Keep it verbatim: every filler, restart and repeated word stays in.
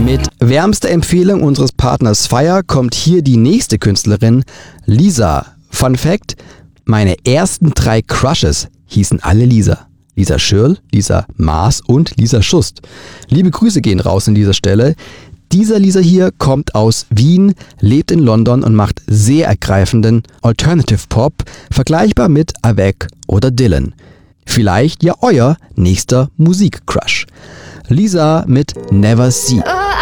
Mit wärmster Empfehlung unseres Partners Fire kommt hier die nächste Künstlerin, Lisa. Fun Fact: Meine ersten drei Crushes hießen alle Lisa. Lisa Schürl, Lisa Maas und Lisa Schust. Liebe Grüße gehen raus an dieser Stelle. Dieser Lisa hier kommt aus Wien, lebt in London und macht sehr ergreifenden Alternative Pop, vergleichbar mit Avec oder Dylan. Vielleicht ja euer nächster Musikcrush. Lisa mit Never See.